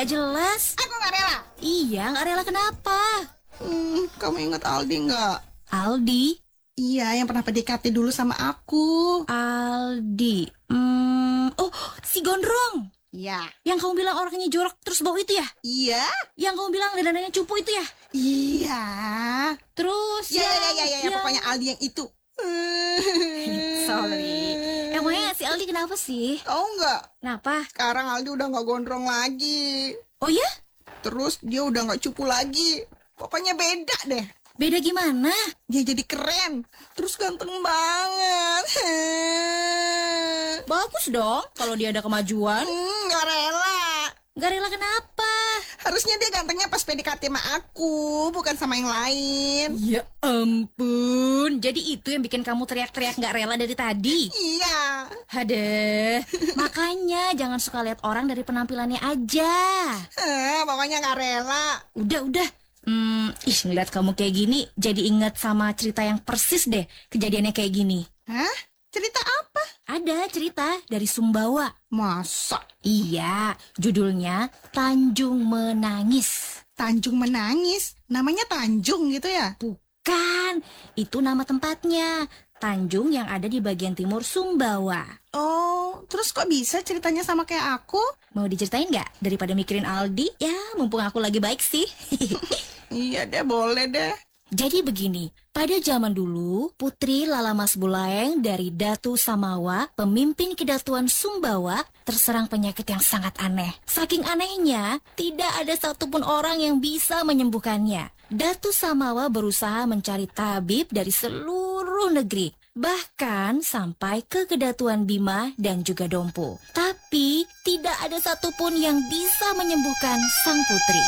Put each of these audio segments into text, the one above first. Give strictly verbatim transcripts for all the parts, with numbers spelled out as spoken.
nggak jelas. Aku nggak rela. Iya, nggak rela kenapa? Hmm, kamu ingat Aldi nggak? Aldi? Iya, yang pernah P D K T dulu sama aku. Aldi. Hmm, oh, si Gondrong. Iya. Yang kamu bilang orangnya jorok terus bau itu ya? Iya. Yang kamu bilang dandanannya cupu itu ya? Iya. Terus Ya, yang, ya, ya, ya, ya, yang... pokoknya Aldi yang itu. Sorry. Emangnya si Aldi kenapa sih? Tahu nggak? Kenapa? Sekarang Aldi udah nggak gondrong lagi. Oh ya? Terus dia udah nggak cupu lagi. Pokoknya beda deh. Beda gimana? Dia jadi keren. Terus ganteng banget. Bagus dong kalau dia ada kemajuan. Hmm, gak rela. Gak rela kenapa? Harusnya dia gantengnya pas P D K T sama aku, bukan sama yang lain. Ya ampun. Jadi itu yang bikin kamu teriak-teriak gak rela dari tadi? Iya. Hadeh. Makanya jangan suka lihat orang dari penampilannya aja. Eh, pokoknya gak rela. Udah, udah. Hmm, ih ngeliat kamu kayak gini jadi ingat sama cerita yang persis deh kejadiannya kayak gini. Hah? Cerita apa? Ada cerita dari Sumbawa. Masa? Iya, judulnya Tanjung Menangis. Tanjung Menangis? Namanya Tanjung gitu ya? Bukan, itu nama tempatnya. Tanjung yang ada di bagian timur Sumbawa. Oh, terus kok bisa ceritanya sama kayak aku? Mau diceritain nggak? Daripada mikirin Aldi, ya mumpung aku lagi baik sih. Iya deh, boleh deh. Jadi begini, pada zaman dulu, Putri Lalamas Bulaeng dari Datu Samawa, pemimpin kedatuan Sumbawa, terserang penyakit yang sangat aneh. Saking anehnya, tidak ada satupun orang yang bisa menyembuhkannya. Datu Samawa berusaha mencari tabib dari seluruh negeri, bahkan sampai ke kedatuan Bima dan juga Dompu. Tapi, tidak ada satupun yang bisa menyembuhkan sang putri.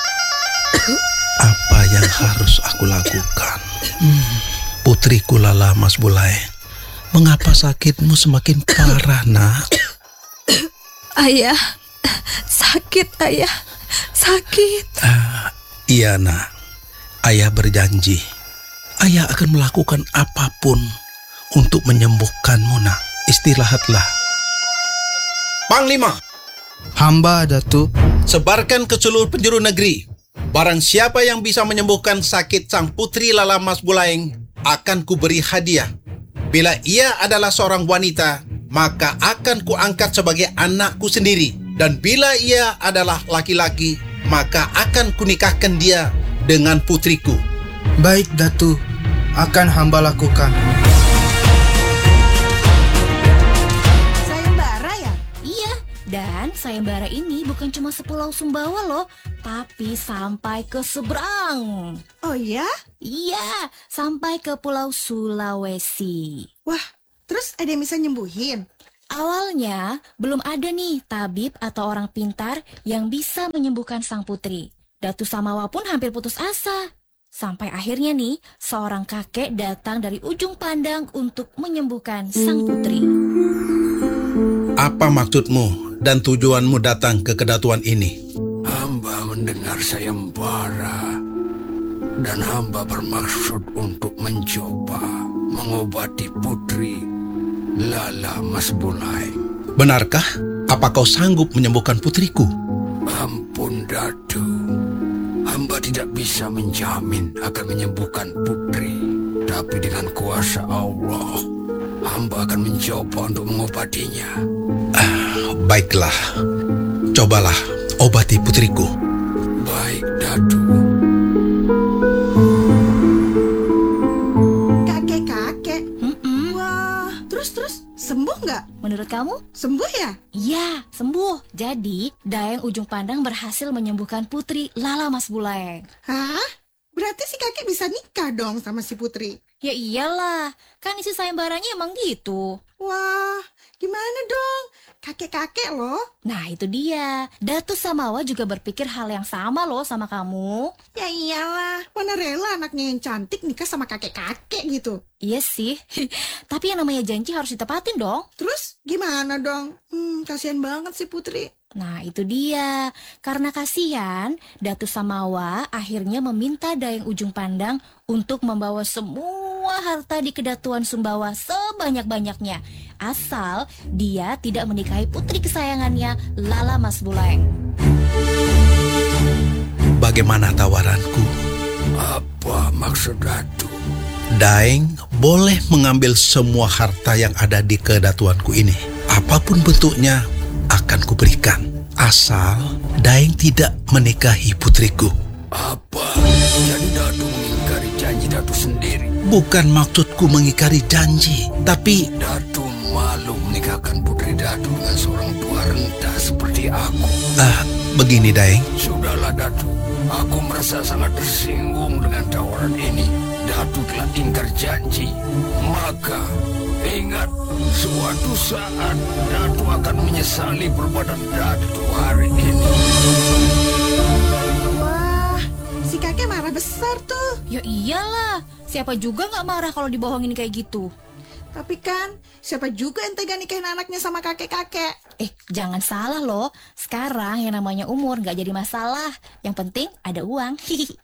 Apa yang harus aku lakukan? Hmm, putriku Lalamas Bulaeng, mengapa sakitmu semakin parah, nak? Ayah, sakit ayah, sakit. Uh, iya, nak. Ayah berjanji, ayah akan melakukan apapun untuk menyembuhkanmu, nak. Istirahatlah. Panglima, hamba Datu. Sebarkan ke seluruh penjuru negeri. Barang siapa yang bisa menyembuhkan sakit sang putri Lalamas Bulaeng, akan kuberi hadiah. Bila ia adalah seorang wanita, maka akan kuangkat sebagai anakku sendiri. Dan bila ia adalah laki-laki, maka akan kunikahkan dia dengan putriku. Baik Datu, akan hamba lakukan. Sayembara ya? Iya, dan sayembara ini bukan cuma sepulau Sumbawa loh, tapi sampai ke seberang. Oh iya? Iya, sampai ke Pulau Sulawesi. Wah, terus ada yang bisa nyembuhin? Awalnya belum ada nih tabib atau orang pintar yang bisa menyembuhkan sang putri. Datu Samawa pun hampir putus asa. Sampai akhirnya nih, seorang kakek datang dari ujung pandang untuk menyembuhkan sang putri. Apa maksudmu dan tujuanmu datang ke kedatuan ini? Hamba mendengar sayembara dan hamba bermaksud untuk mencoba mengobati putri Lalamas Bulaeng. Benarkah? Apa kau sanggup menyembuhkan putriku? Ampun Datu, hamba tidak bisa menjamin akan menyembuhkan putri, tapi dengan kuasa Allah, hamba akan mencoba untuk mengobatinya. Ah, baiklah, cobalah obati putriku. Baik Datu. Kakek-kakek? Mm-mm. Wah, terus-terus sembuh nggak? Menurut kamu? Sembuh ya? Iya, sembuh. Jadi, Daeng Ujung Pandang berhasil menyembuhkan putri Lalamas Bulaeng. Hah? Berarti si kakek bisa nikah dong sama si putri? Ya iyalah, kan isi sayembaranya emang gitu. Wah, gimana dong? Kakek-kakek loh. Nah itu dia, Datu Samawa juga berpikir hal yang sama loh sama kamu. Ya iyalah, mana rela anaknya yang cantik nikah sama kakek-kakek gitu. Iya sih, tapi yang namanya janji harus ditepatin dong. Terus gimana dong? Hmm, kasihan banget si putri. Nah itu dia, karena kasihan, Datu Samawa akhirnya meminta Daeng Ujung Pandang untuk membawa semua harta di kedatuan Sumbawa sebanyak-banyaknya, asal dia tidak menikahi putri kesayangannya Lalamas Bulaeng. Bagaimana tawaranku? Apa maksud Datu? Daeng boleh mengambil semua harta yang ada di kedatuanku ini. Apapun bentuknya akan kuberikan, asal Daeng tidak menikahi putriku. Apa? Jadi Datu mengingkari janji Datu sendiri? Bukan maksudku mengingkari janji, tapi Datu malu menikahkan putri Datu dengan seorang tua renta seperti aku. ah, begini Daeng. Sudahlah Datu, aku merasa sangat tersinggung dengan tawaran ini. Datu telah ingkar janji. Maka ingat, suatu saat Datu akan menyesali perbuatan Datu hari ini. Wah, si kakek marah besar tuh. Ya iyalah, siapa juga nggak marah kalau dibohongin kayak gitu. Tapi kan, siapa juga yang tega nikahin anaknya sama kakek-kakek? Eh, jangan salah loh. Sekarang yang namanya umur nggak jadi masalah. Yang penting ada uang.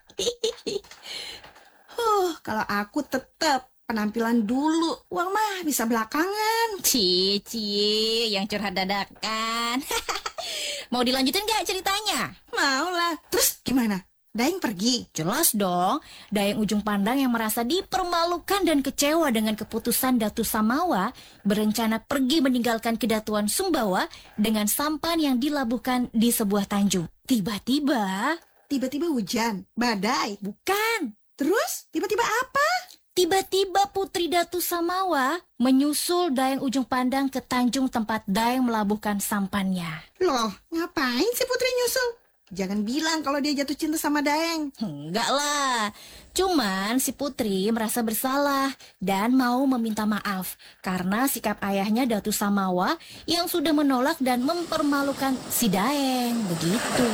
Huh, kalau aku tetap penampilan dulu. Uang mah bisa belakangan. Cie, cie, yang curhat dadakan. Mau dilanjutin nggak ceritanya? Mau lah. Terus gimana? Daeng pergi. Jelas dong, Daeng Ujung Pandang yang merasa dipermalukan dan kecewa dengan keputusan Datu Samawa berencana pergi meninggalkan kedatuan Sumbawa dengan sampan yang dilabuhkan di sebuah tanjung. Tiba-tiba, Tiba-tiba hujan, badai. bukan, Terus tiba-tiba apa? tiba-tiba Putri Datu Samawa menyusul Daeng Ujung Pandang ke tanjung tempat Daeng melabuhkan sampannya. Loh, ngapain si putri nyusul? Jangan bilang kalau dia jatuh cinta sama Daeng. Enggak lah, cuman si Putri merasa bersalah dan mau meminta maaf karena sikap ayahnya Datu Samawa yang sudah menolak dan mempermalukan si Daeng, begitu.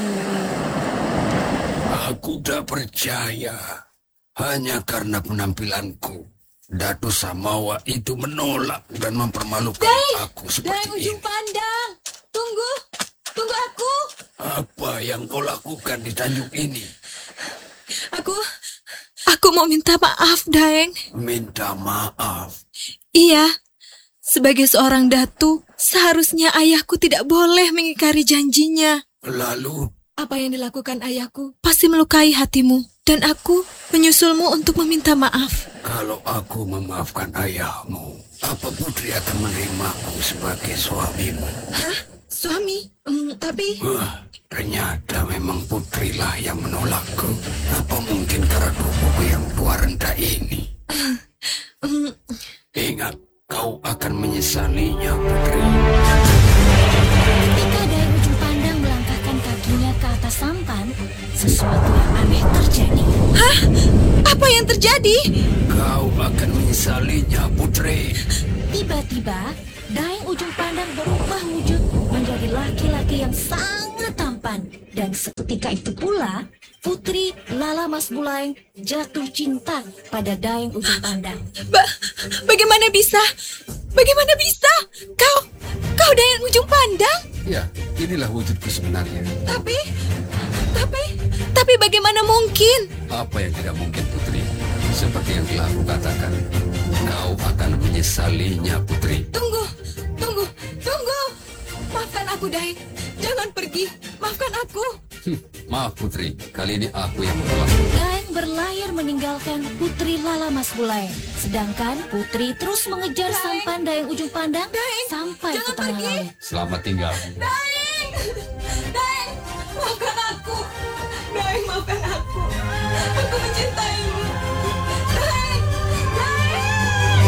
Aku tak percaya. Hanya karena penampilanku, Datu Samawa itu menolak dan mempermalukan aku seperti ini. Pandang, tunggu, tunggu aku. Apa yang kau lakukan di tanjung ini? Aku, aku mau minta maaf, Daeng. Minta maaf. Iya, sebagai seorang datu, seharusnya ayahku tidak boleh mengingkari janjinya. Lalu, Apa yang dilakukan ayahku pasti melukai hatimu, dan aku menyusulmu untuk meminta maaf. kalau aku memaafkan ayahmu, apa putri akan menerimaku sebagai suamimu? Suami, mm, tapi... Wah, ternyata memang putrilah yang menolakku. Apa mungkin karena tubuhku yang tua renta ini? Ingat, kau akan menyesalinya, putri. Ketika Daeng Ujung Pandang melangkahkan kakinya ke atas sampan, sesuatu yang aneh terjadi. Apa yang terjadi? Kau akan menyesalinya, putri. Tiba-tiba, Daeng Ujung Pandang berubah wujud menjadi laki-laki yang sangat tampan. Dan seketika itu pula, Putri Lala Mas Bulaeng jatuh cinta pada Daeng Ujung Pandang. Ba- bagaimana bisa? Bagaimana bisa? Kau, kau Daeng Ujung Pandang? Ya, inilah wujudku sebenarnya. Tapi, tapi, tapi bagaimana mungkin? Apa yang tidak mungkin, putri? Seperti yang telah aku katakan, kau akan menyesalinya, putri. Tunggu, tunggu, tunggu. Maafkan aku, Daeng. Jangan pergi. Maafkan aku. Hm, maaf, putri. Kali ini aku yang menolak. Daeng berlayar meninggalkan Putri Lala Mas Bulaeng. Sedangkan Putri terus mengejar sampan Daeng Ujung Pandang sampai ke tengah laut. Selamat tinggal. Daeng! Daeng! Maafkan aku. Daeng, maafkan aku. Aku mencintaimu. Daeng! Daeng!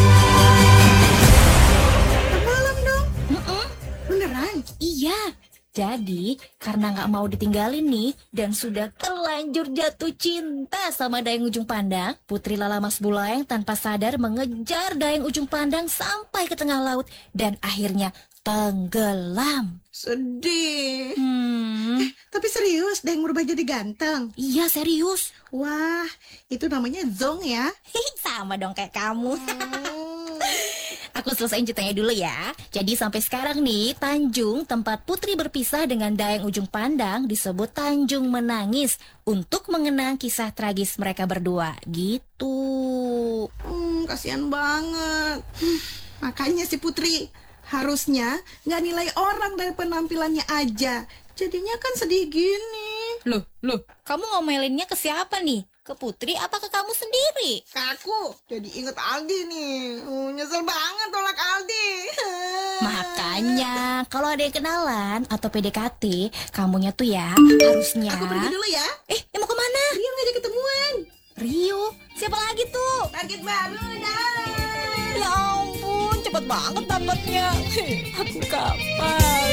Tenggelam dong. Mm-mm. Beneran? Iya, jadi karena nggak mau ditinggalin nih dan sudah terlanjur jatuh cinta sama Daeng Ujung Pandang, Putri Lala Mas Bulaeng tanpa sadar mengejar Daeng Ujung Pandang sampai ke tengah laut dan akhirnya tenggelam. Sedih. Hmm, Tapi serius, Daeng berubah jadi ganteng. iya serius. Wah, itu namanya zong ya. Sama dong kayak kamu. Hmm. Aku selesaiin ceritanya dulu ya. Jadi sampai sekarang nih, Tanjung tempat Putri berpisah dengan Daeng Ujung Pandang disebut Tanjung Menangis untuk mengenang kisah tragis mereka berdua. Gitu. Hmm, kasihan banget. Hmm, makanya si Putri harusnya nggak nilai orang dari penampilannya aja. Jadinya kan sedih gini. Loh, loh, kamu ngomelinnya ke siapa nih? Ke Putri apa ke kamu sendiri? Kaku, jadi inget Aldi nih. Uh, nyesel banget tolak Aldi. Makanya, kalau ada yang kenalan atau P D K T, kamunya tuh ya harusnya... Aku pergi dulu ya. Eh, ya mau kemana? Rio ngajak ketemuan. Rio? Siapa lagi tuh? Target baru dah. Ya ampun, cepet banget dapatnya. Aku kapan?